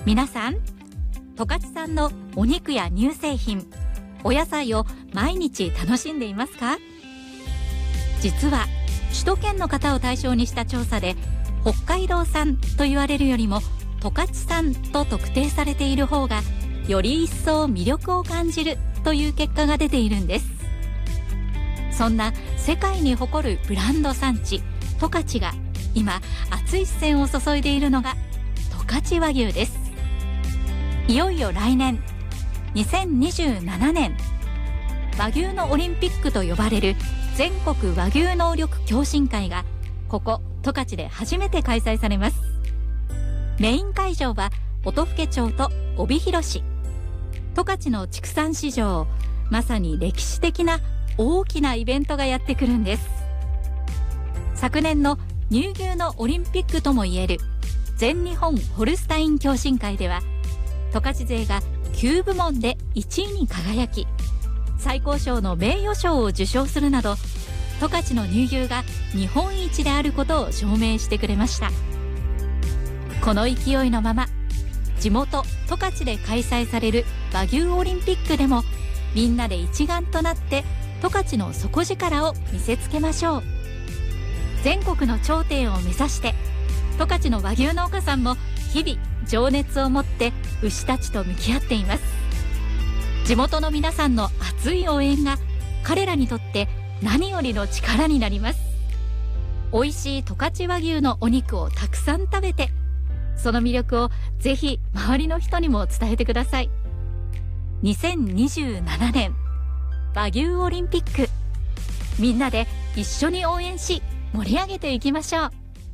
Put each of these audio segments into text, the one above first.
皆さん、十勝産のお肉や乳製品、お野菜を毎日楽しんでいますか？実は首都圏の方を対象にした調査で、北海道産と言われるよりも十勝産と特定されている方がより一層魅力を感じるという結果が出ているんです。そんな世界に誇るブランド産地十勝が今熱い視線を注いでいるのが十勝和牛です。いよいよ来年2027年、和牛のオリンピックと呼ばれる全国和牛能力共進会がここ十勝で初めて開催されます。メイン会場は音更町と帯広市。十勝の畜産市場、まさに歴史的な大きなイベントがやってくるんです。昨年の乳牛のオリンピックともいえる全日本ホルスタイン共進会では、十勝勢が9部門で1位に輝き、最高賞の名誉賞を受賞するなど、十勝の乳牛が日本一であることを証明してくれました。この勢いのまま、地元十勝で開催される和牛オリンピックでもみんなで一丸となって十勝の底力を見せつけましょう。全国の頂点を目指して、十勝の和牛農家さんも日々情熱を持って牛たちと向き合っています。地元の皆さんの熱い応援が彼らにとって何よりの力になります。美味しい十勝和牛のお肉をたくさん食べて、その魅力をぜひ周りの人にも伝えてください。2027年和牛オリンピック、みんなで一緒に応援し盛り上げていきましょう。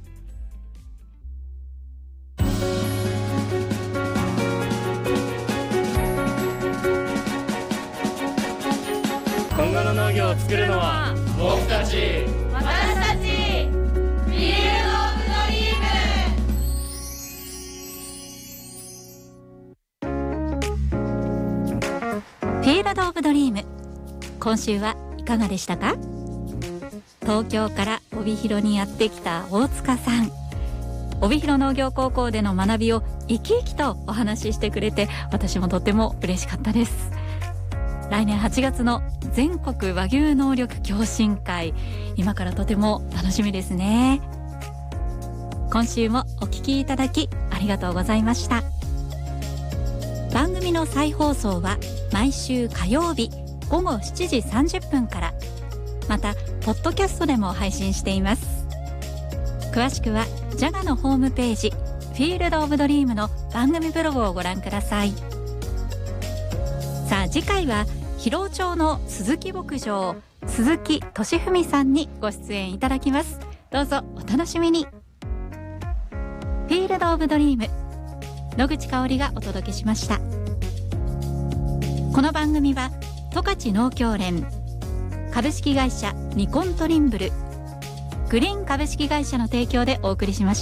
今後の農業を作るのは僕たち、 私たち、フィールドオブドリーム。 フィールドオブドリーム、今週はいかがでしたか？東京から帯広にやってきた大塚さん、帯広農業高校での学びを生き生きとお話ししてくれて、私もとっても嬉しかったです。来年8月の全国和牛能力共進会、今からとても楽しみですね。今週もお聞きいただきありがとうございました。番組の再放送は毎週火曜日午後7時30分から、またポッドキャストでも配信しています。詳しくはジャガのホームページフィールドオブドリームの番組ブログをご覧ください。さあ、次回は広尾町の鈴木牧場、鈴木俊文さんにご出演いただきます。どうぞお楽しみに。フィールドオブドリーム、野口香織がお届けしました。この番組は十勝農協連、株式会社ニコントリンブル、グリーン株式会社の提供でお送りしました。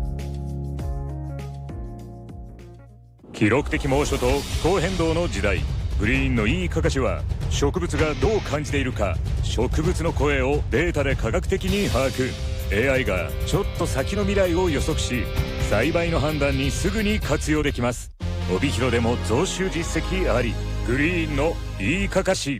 記録的猛暑と気候変動の時代、グリーンのいいかかしは植物がどう感じているか、植物の声をデータで科学的に把握。 AI がちょっと先の未来を予測し、栽培の判断にすぐに活用できます。帯広でも増収実績あり、グリーンのいいかかし。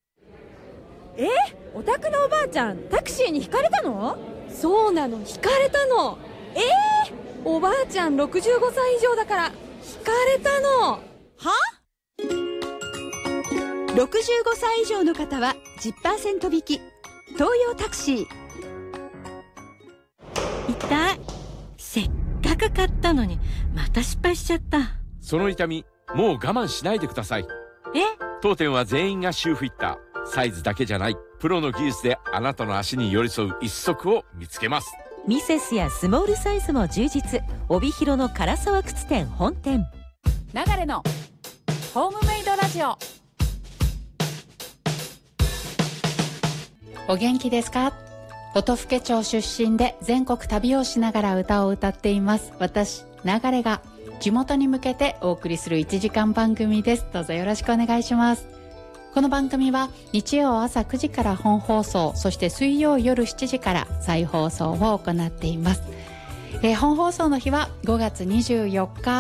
お宅のおばあちゃん、タクシーにひかれたの？そうなの、ひかれたの。おばあちゃん65歳以上だからひかれたの。は ？65歳以上の方は 10% 引き。東洋タクシー。 痛い。せっかく買ったのにまた失敗しちゃった。 その痛み、もう我慢しないでください。当店は全員がシューフィッター。サイズだけじゃない、プロの技術であなたの足に寄り添う一足を見つけます。 ミセスやスモールサイズも充実。帯広の唐沢靴店本店。 流れのホームメイドラジオ。お元気ですか？音更町出身で全国旅をしながら歌を歌っています私、流れが地元に向けてお送りする1時間番組です。どうぞよろしくお願いします。この番組は日曜朝9時から本放送、そして水曜夜7時から再放送を行っています。本放送の日は5月24日